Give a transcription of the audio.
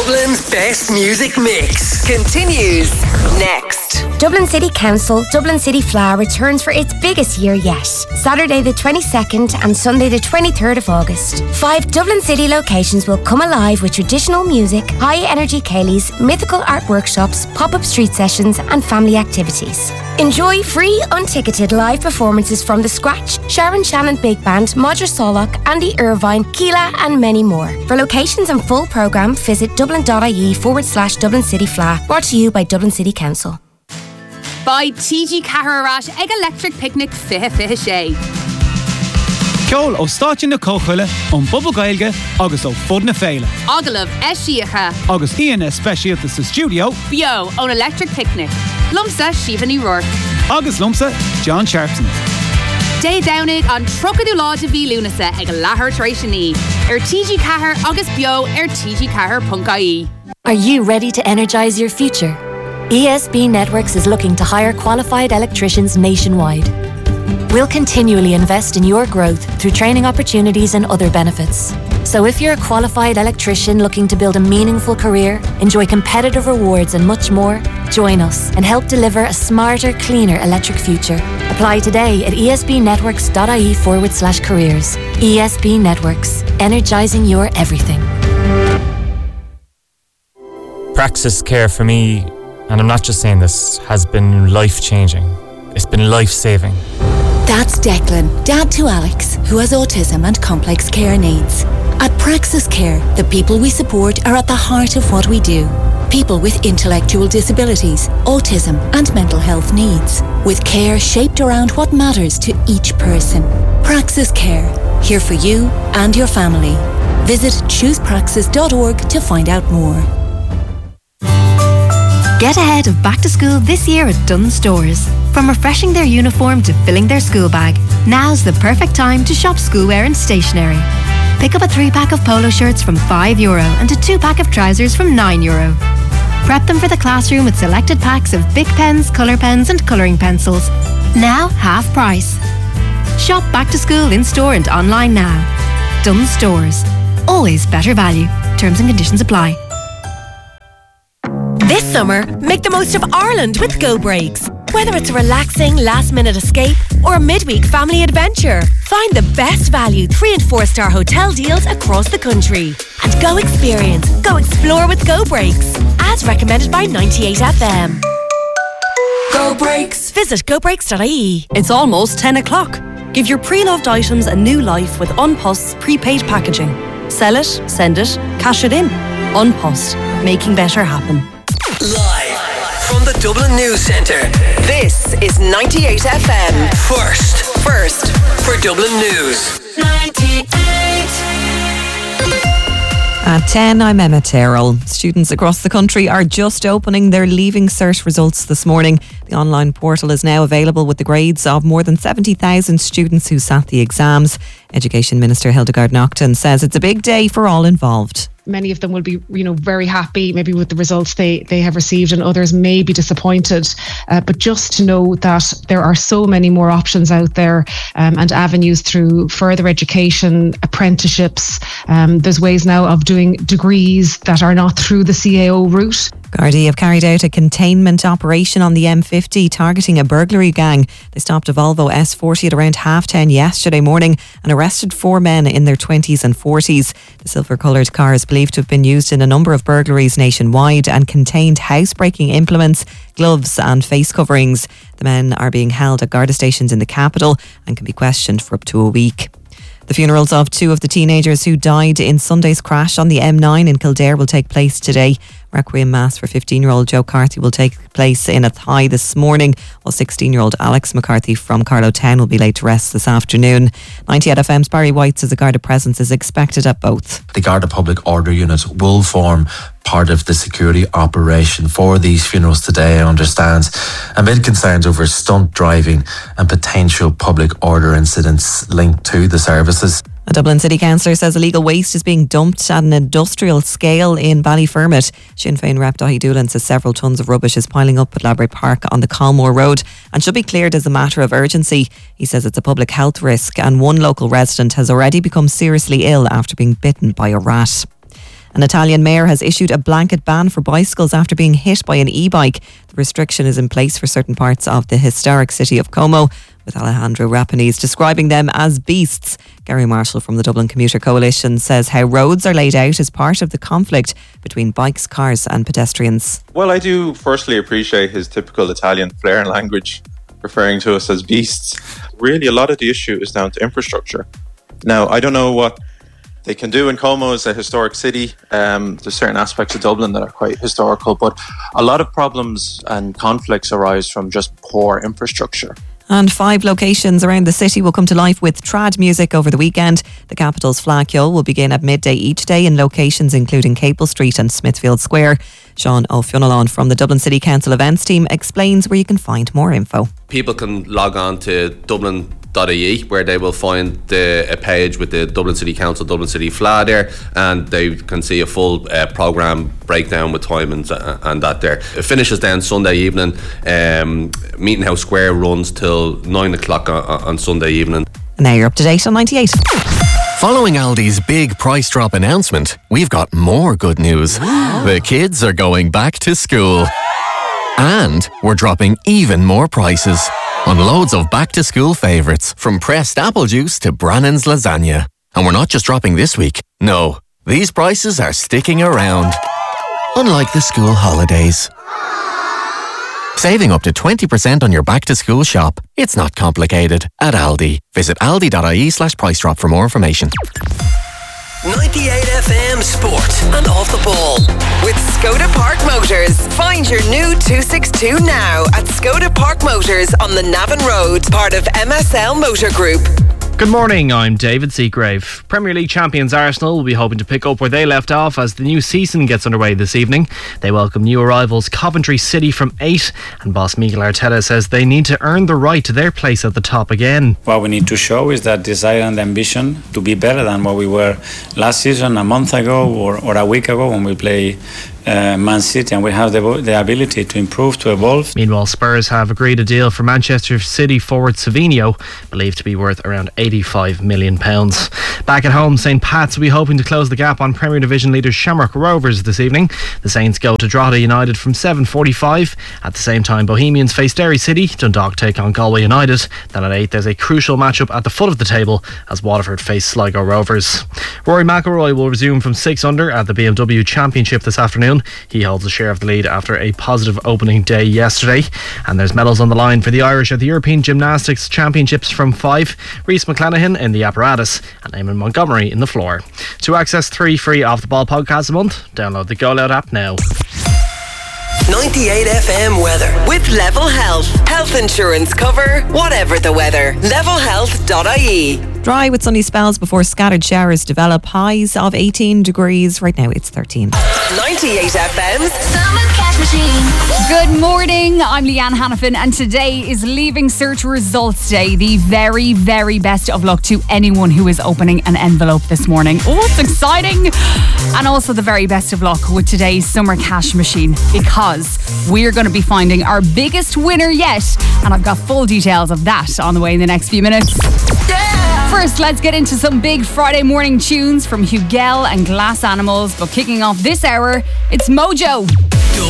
Dublin's best music mix continues next. Dublin City Council, Dublin City Flower returns for its biggest year yet. Saturday the 22nd and Sunday the 23rd of August. 5 Dublin City locations will come alive with traditional music, high-energy ceilidhs, mythical art workshops, pop-up street sessions and family activities. Enjoy free, unticketed live performances from The Scratch, Sharon Shannon Big Band, Modra Solok, Andy Irvine, Keela and many more. For locations and full programme, visit dublin.ie/Dublin City Fla. Brought to you by Dublin City Council. By TG Cahararat ag electric picnic fihe sé. Ceol ó stáití na cóchuile ón Bubble Gailge agus ó Fud na Féile. Agalamh Eisíocha. Agus Ian Specialta sa studio. Bio ón electric picnic. Lumsa Siobhan Rourke. Agus Lumsa John Sharpton. Day Downig an Trocadú Láide Bhí Lúnasa ag Lahar Traisiní. TG Cahar agus Bio TG Cahar.ie. Are you ready to energise your future? ESB Networks is looking to hire qualified electricians nationwide. We'll continually invest in your growth through training opportunities and other benefits. So if you're a qualified electrician looking to build a meaningful career, enjoy competitive rewards and much more, join us and help deliver a smarter, cleaner electric future. Apply today at esbnetworks.ie/careers. ESB Networks, energising your everything. Praxis Care for me, and I'm not just saying this, has been life-changing. It's been life-saving. That's Declan, dad to Alex, who has autism and complex care needs. At Praxis Care, the people we support are at the heart of what we do. People with intellectual disabilities, autism and mental health needs, with care shaped around what matters to each person. Praxis Care, here for you and your family. Visit choosepraxis.org to find out more. Get ahead of back to school this year at Dunnes Stores. From refreshing their uniform to filling their school bag, now's the perfect time to shop schoolwear and stationery. Pick up a 3-pack of polo shirts from €5 and a 2-pack of trousers from €9. Prep them for the classroom with selected packs of Bic pens, colour pens and colouring pencils. Now half price. Shop back to school in store and online now. Dunnes Stores. Always better value. Terms and conditions apply. This summer, make the most of Ireland with Go Breaks. Whether it's a relaxing last-minute escape or a midweek family adventure, find the best value 3- and 4-star hotel deals across the country. And go experience, go explore with Go Breaks. As recommended by 98FM. Go Breaks. Visit gobreaks.ie. It's almost 10 o'clock. Give your pre-loved items a new life with Unpost's prepaid packaging. Sell it, send it, cash it in. Unpost, making better happen. Live from the Dublin News Centre, this is 98FM. First for Dublin News. 98. At 10, I'm Emma Terrell. Students across the country are just opening their Leaving Cert results this morning. The online portal is now available with the grades of more than 70,000 students who sat the exams. Education Minister Hildegard Naughton says it's a big day for all involved. Many of them will be, very happy maybe with the results they have received, and others may be disappointed. But just to know that there are so many more options out there and avenues through further education, apprenticeships. There's ways now of doing degrees that are not through the CAO route. Gardaí have carried out a containment operation on the M50 targeting a burglary gang. They stopped a Volvo S40 at around 10:30 yesterday morning and arrested 4 men in their 20s and 40s. The silver-coloured car is believed to have been used in a number of burglaries nationwide and contained housebreaking implements, gloves and face coverings. The men are being held at Garda stations in the capital and can be questioned for up to a week. The funerals of 2 of the teenagers who died in Sunday's crash on the M9 in Kildare will take place today. Requiem Mass for 15-year-old Joe Carthy will take place in Athy this morning, while 16-year-old Alex McCarthy from Carlow Town will be laid to rest this afternoon. 98FM's Barry White says a Garda presence is expected at both. The Garda Public Order Unit will form part of the security operation for these funerals today, I understand, amid concerns over stunt driving and potential public order incidents linked to the services. A Dublin City Councillor says illegal waste is being dumped at an industrial scale in Ballyfermot. Sinn Féin rep Daithí Doolan says several tonnes of rubbish is piling up at Ladbray Park on the Colmore Road and should be cleared as a matter of urgency. He says it's a public health risk and one local resident has already become seriously ill after being bitten by a rat. An Italian mayor has issued a blanket ban for bicycles after being hit by an e-bike. The restriction is in place for certain parts of the historic city of Como, with Alejandro Rapanese describing them as beasts. Gary Marshall from the Dublin Commuter Coalition says how roads are laid out is part of the conflict between bikes, cars and pedestrians. Well, I do firstly appreciate his typical Italian flair and language, referring to us as beasts. Really, a lot of the issue is down to infrastructure. Now, I don't know what they can do in Como as a historic city. There's certain aspects of Dublin that are quite historical, but a lot of problems and conflicts arise from just poor infrastructure. And 5 locations around the city will come to life with trad music over the weekend. The capital's Fleadh will begin at midday each day in locations including Capel Street and Smithfield Square. Sean O'Funnelon from the Dublin City Council events team explains where you can find more info. People can log on to Dublin.ie where they will find a page with the Dublin City Council, Dublin City Fleadh there, and they can see a full programme breakdown with timings and that there. It finishes then Sunday evening. Meeting House Square runs till 9 o'clock on Sunday evening. And now you're up to date on 98. Following Aldi's big price drop announcement, we've got more good news. The kids are going back to school. And we're dropping even more prices on loads of back-to-school favourites, from pressed apple juice to Brannan's lasagna. And we're not just dropping this week. No, these prices are sticking around. Unlike the school holidays. Saving up to 20% on your back-to-school shop. It's not complicated at Aldi. Visit aldi.ie/price drop for more information. 98 FM Sport and Off the Ball with Skoda Park Motors. Find your new 262 now at Skoda Park Motors on the Navan Road, part of MSL Motor Group. Good morning, I'm David Seagrave. Premier League champions Arsenal will be hoping to pick up where they left off as the new season gets underway this evening. They welcome new arrivals Coventry City from 8, and boss Miguel Arteta says they need to earn the right to their place at the top again. What we need to show is that desire and ambition to be better than what we were last season, a month ago or a week ago when we play Man City, and we have the ability to improve, to evolve. Meanwhile, Spurs have agreed a deal for Manchester City forward Savinho, believed to be worth around £85 million. Back at home, St Pat's will be hoping to close the gap on Premier Division leaders Shamrock Rovers this evening. The Saints go to Drogheda United from 7:45. At the same time, Bohemians face Derry City, Dundalk take on Galway United. Then at 8 there's a crucial matchup at the foot of the table as Waterford face Sligo Rovers. Rory McIlroy will resume from 6 under at the BMW Championship this afternoon. He holds a share of the lead after a positive opening day yesterday. And there's medals on the line for the Irish at the European Gymnastics Championships from 5. Reece McClanahan in the apparatus and Eamon Montgomery in the floor. To access 3 free Off the Ball podcasts a month, download the Go Loud app now. 98 FM weather with Level Health. Health insurance cover, whatever the weather. Levelhealth.ie. Dry with sunny spells before scattered showers develop. Highs of 18 degrees. Right now it's 13. 98 FM's Summer Cash Machine. Good morning, I'm Leanne Hannafin, and today is Leaving Cert Results Day. The very, very best of luck to anyone who is opening an envelope this morning. Oh, it's exciting! And also the very best of luck with today's Summer Cash Machine, because we're going to be finding our biggest winner yet, and I've got full details of that on the way in the next few minutes. First, let's get into some big Friday morning tunes from Hugel and Glass Animals. But kicking off this hour, it's Mojo.